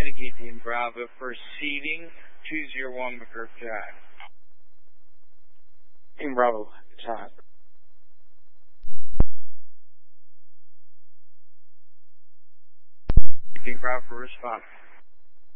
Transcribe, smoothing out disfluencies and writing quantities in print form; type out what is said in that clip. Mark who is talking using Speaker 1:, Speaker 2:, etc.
Speaker 1: Renegade Team Bravo proceeding 201 McGurk Drive.
Speaker 2: Team Bravo, it's hot.
Speaker 1: Team Bravo for response.